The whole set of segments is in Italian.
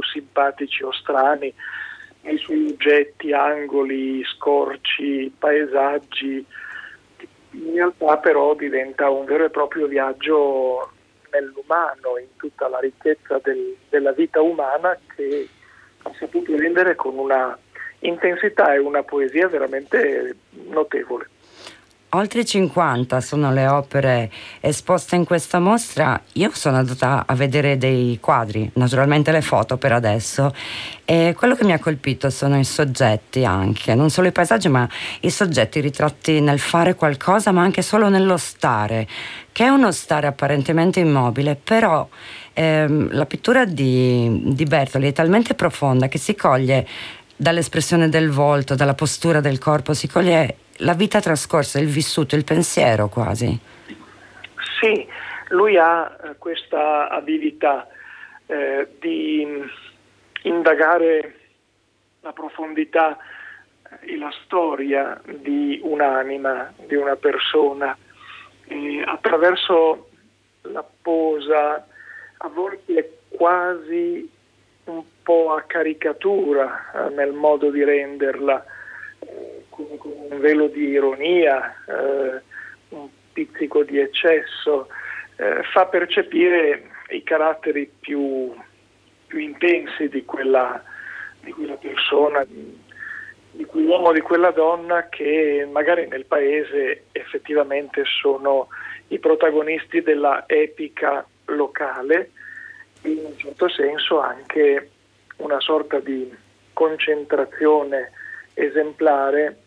simpatici o strani, ai suoi oggetti, angoli, scorci, paesaggi. In realtà però diventa un vero e proprio viaggio nell'umano, in tutta la ricchezza della vita umana, che ha saputo rendere con una intensità e una poesia veramente notevole. Oltre 50 sono le opere esposte in questa mostra. Io sono andata a vedere dei quadri, naturalmente le foto per adesso, e quello che mi ha colpito sono i soggetti anche, non solo i paesaggi, ma i soggetti ritratti nel fare qualcosa, ma anche solo nello stare, che è uno stare apparentemente immobile, però la pittura di Bertoli è talmente profonda che si coglie dall'espressione del volto, dalla postura del corpo, si coglie la vita trascorsa, il vissuto, il pensiero quasi. Sì, lui ha questa abilità di indagare la profondità e la storia di un'anima, di una persona, attraverso la posa, a volte quasi un po' a caricatura nel modo di renderla, con un velo di ironia, un pizzico di eccesso, fa percepire i caratteri più intensi di quella persona, di quell'uomo, di quella donna, che magari nel paese effettivamente sono i protagonisti della epica locale, e in un certo senso anche una sorta di concentrazione esemplare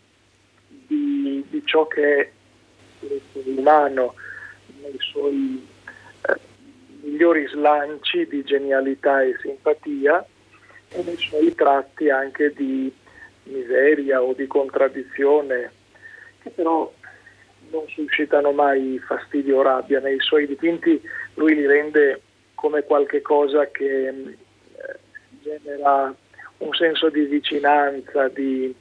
di ciò che è l'essere umano nei suoi migliori slanci di genialità e simpatia, e nei suoi tratti anche di miseria o di contraddizione, che però non suscitano mai fastidio o rabbia. Nei suoi dipinti lui li rende come qualche cosa che genera un senso di vicinanza, di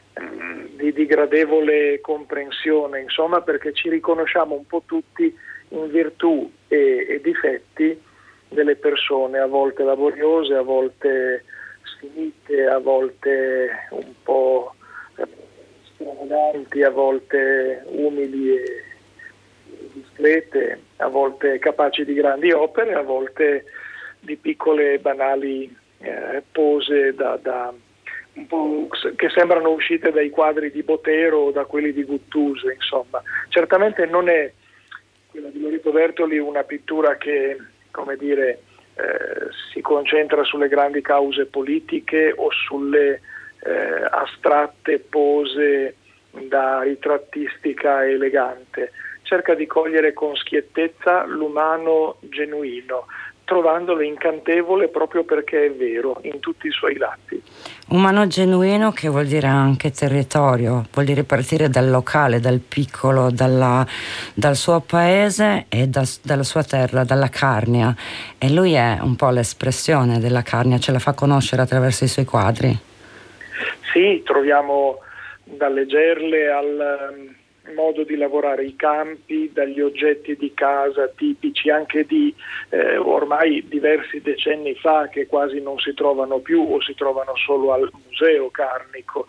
gradevole comprensione, insomma, perché ci riconosciamo un po' tutti in virtù e difetti delle persone, a volte laboriose, a volte sfinite, a volte un po' stravaganti, a volte umili e discrete, a volte capaci di grandi opere, a volte di piccole e banali pose un po' che sembrano uscite dai quadri di Botero o da quelli di Guttuso, insomma. Certamente non è quella di Loreto Bertoli una pittura che, come dire, si concentra sulle grandi cause politiche o sulle astratte pose da ritrattistica elegante. Cerca di cogliere con schiettezza l'umano genuino, trovandolo incantevole proprio perché è vero in tutti i suoi lati. Umano genuino, che vuol dire anche territorio, vuol dire partire dal locale, dal piccolo, dal suo paese e dalla sua terra, dalla Carnia. E lui è un po' l'espressione della Carnia, ce la fa conoscere attraverso i suoi quadri. Sì, troviamo dalle gerle al modo di lavorare i campi, dagli oggetti di casa tipici anche di ormai diversi decenni fa, che quasi non si trovano più o si trovano solo al museo carnico,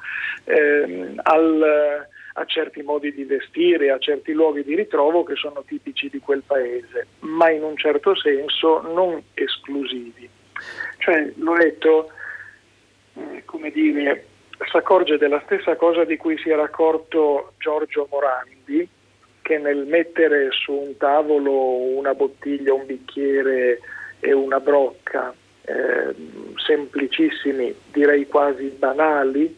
a certi modi di vestire, a certi luoghi di ritrovo che sono tipici di quel paese, ma in un certo senso non esclusivi. Cioè Loreto, come dire, si accorge della stessa cosa di cui si era accorto Giorgio Morandi, che nel mettere su un tavolo una bottiglia, un bicchiere e una brocca, semplicissimi, direi quasi banali,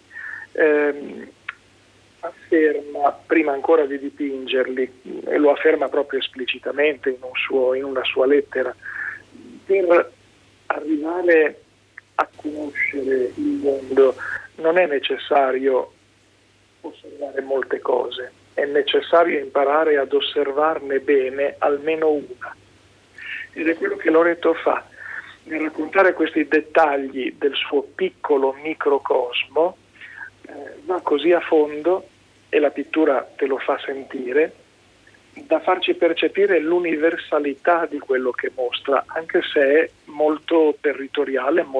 afferma, prima ancora di dipingerli, e lo afferma proprio esplicitamente in una sua lettera, per arrivare a conoscere il mondo non è necessario osservare molte cose, è necessario imparare ad osservarne bene almeno una. Ed è quello che Loreto fa, nel raccontare questi dettagli del suo piccolo microcosmo, va così a fondo, e la pittura te lo fa sentire, da farci percepire l'universalità di quello che mostra, anche se è molto territoriale,